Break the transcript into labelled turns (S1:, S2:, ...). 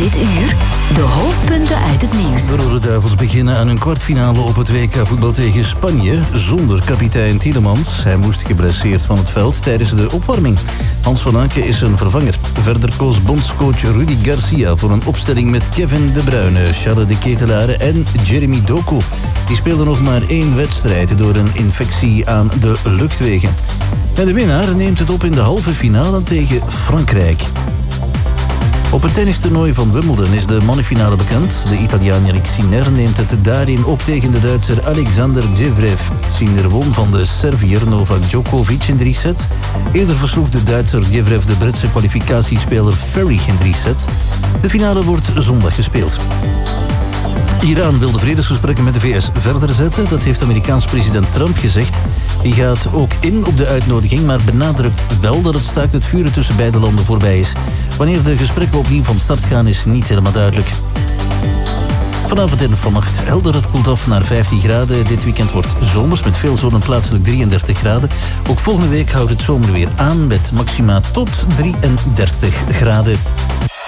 S1: Dit uur de hoofdpunten uit het nieuws.
S2: De Rode Duivels beginnen aan hun kwartfinale op het WK voetbal tegen Spanje zonder kapitein Tielemans. Hij moest geblesseerd van het veld tijdens de opwarming. Hans van Aken is een vervanger. Verder koos bondscoach Rudi Garcia voor een opstelling met Kevin De Bruyne, Charles de Ketelaere en Jeremy Doku. Die speelden nog maar 1 wedstrijd door een infectie aan de luchtwegen. En de winnaar neemt het op in de halve finale tegen Frankrijk. Op het tennistoernooi van Wimbledon is de mannenfinale bekend. De Italiaan Yannick Sinner neemt het daarin op tegen de Duitser Alexander Zverev. Sinner won van de Serviër Novak Djokovic in 3 sets. Eerder versloeg de Duitser Zverev de Britse kwalificatiespeler Ferry in 3 sets. De finale wordt zondag gespeeld. Iran wil de vredesgesprekken met de VS verder zetten. Dat heeft Amerikaans president Trump gezegd. Die gaat ook in op de uitnodiging, maar benadrukt wel dat het staakt het vuren tussen beide landen voorbij is. Wanneer de gesprekken opnieuw van start gaan is niet helemaal duidelijk. Vanavond en vannacht helder, het koelt af naar 15 graden. Dit weekend wordt zomers met veel zon en plaatselijk 33 graden. Ook volgende week houdt het zomer weer aan met maxima tot 33 graden.